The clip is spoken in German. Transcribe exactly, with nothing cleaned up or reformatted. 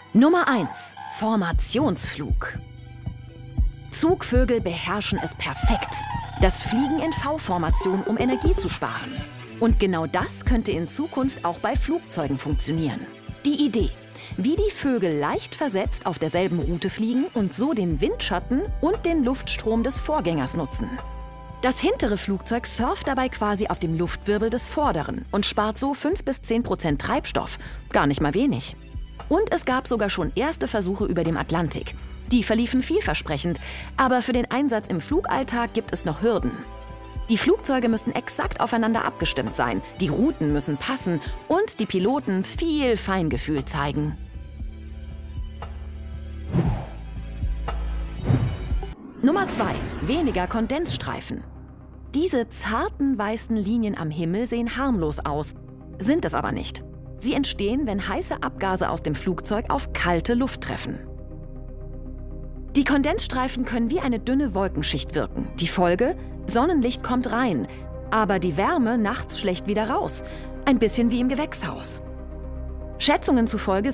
Nummer eins. Formationsflug. Zugvögel beherrschen es perfekt. Das Fliegen in V-Formation, um Energie zu sparen. Und genau das könnte in Zukunft auch bei Flugzeugen funktionieren. Die Idee: wie die Vögel leicht versetzt auf derselben Route fliegen und so den Windschatten und den Luftstrom des Vorgängers nutzen. Das hintere Flugzeug surft dabei quasi auf dem Luftwirbel des vorderen und spart so fünf bis zehn Prozent Treibstoff. Gar nicht mal wenig. Und es gab sogar schon erste Versuche über dem Atlantik. Die verliefen vielversprechend, aber für den Einsatz im Flugalltag gibt es noch Hürden. Die Flugzeuge müssen exakt aufeinander abgestimmt sein, die Routen müssen passen und die Piloten viel Feingefühl zeigen. Nummer zwei. Weniger Kondensstreifen. Diese zarten weißen Linien am Himmel sehen harmlos aus, sind es aber nicht. Sie entstehen, wenn heiße Abgase aus dem Flugzeug auf kalte Luft treffen. Die Kondensstreifen können wie eine dünne Wolkenschicht wirken. Die Folge: Sonnenlicht kommt rein, aber die Wärme nachts schlecht wieder raus. Ein bisschen wie im Gewächshaus. Schätzungen zufolge